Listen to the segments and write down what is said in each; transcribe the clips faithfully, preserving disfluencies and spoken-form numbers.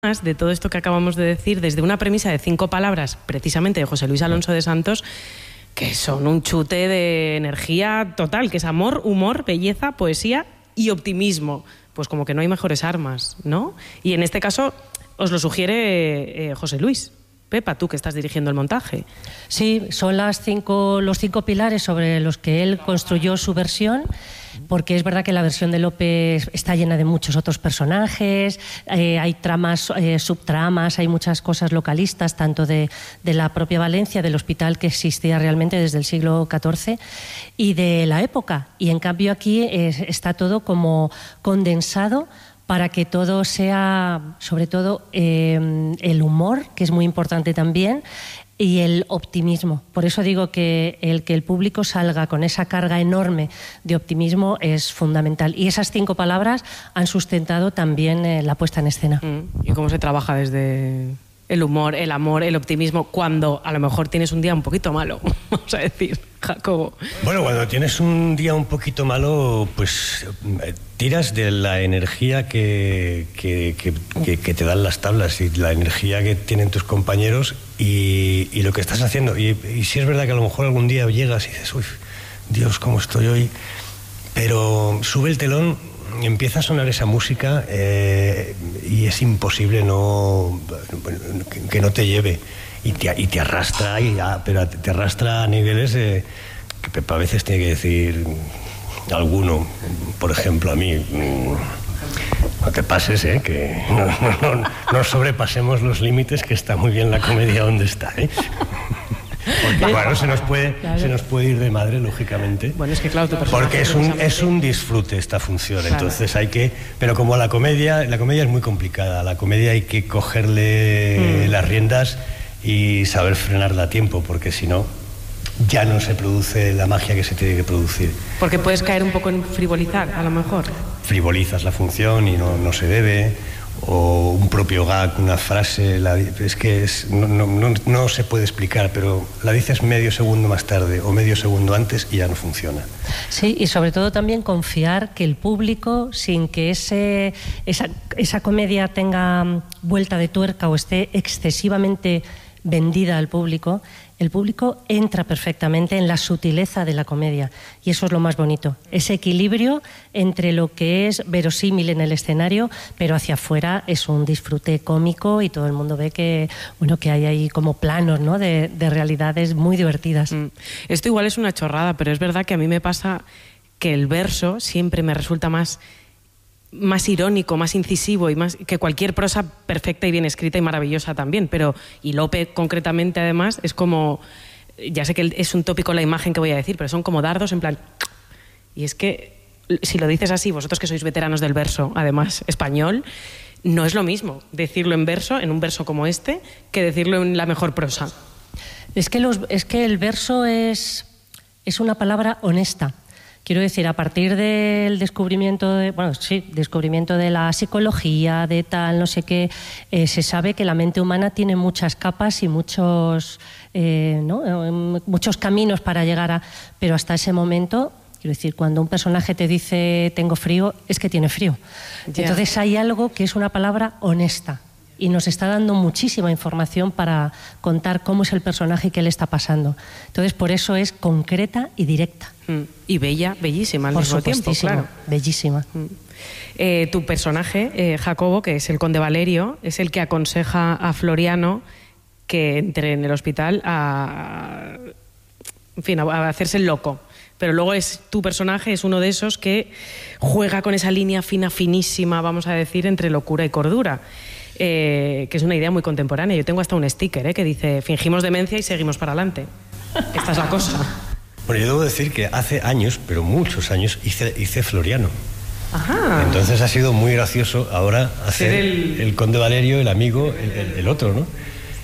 de todo esto que acabamos de decir desde una premisa de cinco palabras, precisamente de José Luis Alonso de Santos, que son un chute de energía total, que es amor, humor, belleza, poesía y optimismo. Pues como que no hay mejores armas, ¿no? Y en este caso os lo sugiere eh, José Luis. Pepa, tú que estás dirigiendo el montaje. Sí, son las cinco, los cinco pilares sobre los que él construyó su versión, porque es verdad que la versión de Lope está llena de muchos otros personajes, eh, hay tramas, eh, subtramas, hay muchas cosas localistas, tanto de, de la propia Valencia, del hospital que existía realmente desde el siglo catorce, y de la época. Y en cambio aquí eh, está todo como condensado, para que todo sea, sobre todo, eh, el humor, que es muy importante también, y el optimismo. Por eso digo que el que el público salga con esa carga enorme de optimismo es fundamental. Y esas cinco palabras han sustentado también eh, la puesta en escena. Mm. ¿Y cómo se trabaja desde el humor, el amor, el optimismo, cuando a lo mejor tienes un día un poquito malo, vamos a decir, Jacobo? Bueno, cuando tienes un día un poquito malo, pues tiras de la energía que, que, que, que, que te dan las tablas y la energía que tienen tus compañeros y, y lo que estás haciendo. Y, y sí es verdad que a lo mejor algún día llegas y dices, uy, Dios, cómo estoy hoy. Pero sube el telón, empieza a sonar esa música eh, y es imposible no que, que no te lleve y te, y te arrastra, y, ah, pero te arrastra a niveles eh, que Pepa a veces tiene que decir alguno, por ejemplo a mí, no te pases, eh, que no, no, no, no sobrepasemos los límites, que está muy bien la comedia donde está, ¿eh? Porque bueno, se nos puede, claro. se nos puede ir de madre, lógicamente. Bueno, es que claro, tu personaje porque es un, es un disfrute esta función, claro. Entonces hay que... Pero como la comedia, la comedia es muy complicada, la comedia hay que cogerle mm. las riendas y saber frenarla a tiempo, porque si no, ya no se produce la magia que se tiene que producir. Porque puedes caer un poco en frivolizar, a lo mejor. Frivolizas la función y no, no se debe... o un propio gag, una frase, la, es que es, no, no, no, no se puede explicar, pero la dices medio segundo más tarde o medio segundo antes y ya no funciona. Sí, y sobre todo también confiar que el público, sin que ese, esa, esa comedia tenga vuelta de tuerca o esté excesivamente vendida al público, el público entra perfectamente en la sutileza de la comedia, y eso es lo más bonito, ese equilibrio entre lo que es verosímil en el escenario, pero hacia afuera es un disfrute cómico y todo el mundo ve que, bueno, que hay ahí como planos, ¿no?, de, de realidades muy divertidas. Mm. Esto igual es una chorrada, pero es verdad que a mí me pasa que el verso siempre me resulta más... más irónico, más incisivo y más que cualquier prosa perfecta y bien escrita y maravillosa también, pero y Lope concretamente además es como, ya sé que es un tópico la imagen que voy a decir, pero son como dardos en plan, y es que si lo dices así, vosotros que sois veteranos del verso, además español, no es lo mismo decirlo en verso, en un verso como este, que decirlo en la mejor prosa. Es que, los, es que el verso es, es una palabra honesta. Quiero decir, a partir del descubrimiento de, bueno, sí, descubrimiento de la psicología, de tal, no sé qué, eh, se sabe que la mente humana tiene muchas capas y muchos, eh, ¿no? muchos caminos para llegar a... Pero hasta ese momento, quiero decir, cuando un personaje te dice tengo frío, es que tiene frío. Yeah. Entonces hay algo que es una palabra honesta. Y nos está dando muchísima información para contar cómo es el personaje y qué le está pasando. Entonces, por eso es concreta y directa. Mm. Y bella, bellísima al por mismo tiempo, claro. Bellísima. Mm. Eh, tu personaje, eh, Jacobo, que es el conde Valerio, es el que aconseja a Floriano que entre en el hospital a, en fin, a hacerse el loco. Pero luego es tu personaje es uno de esos que juega con esa línea fina, finísima, vamos a decir, entre locura y cordura. Eh, que es una idea muy contemporánea. Yo tengo hasta un sticker eh, que dice fingimos demencia y seguimos para adelante. Esta es la cosa. Bueno, yo debo decir que hace años, pero muchos años, hice, hice Floriano. Ajá. Entonces ha sido muy gracioso ahora hacer el... el conde Valerio, el amigo, el, el, el otro, ¿no?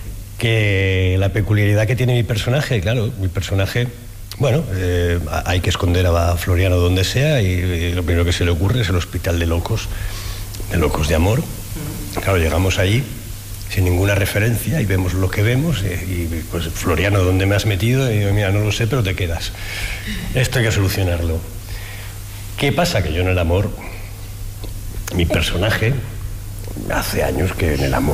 Que la peculiaridad que tiene mi personaje, claro, mi personaje, bueno, eh, hay que esconder a Floriano donde sea y, y lo primero que se le ocurre es el hospital de locos, de locos de amor. Claro, llegamos allí sin ninguna referencia y vemos lo que vemos y, y pues Floriano, ¿dónde me has metido? Y yo, mira, no lo sé, pero te quedas. Esto hay que solucionarlo. ¿Qué pasa? Que yo en el amor, mi personaje, hace años que en el amor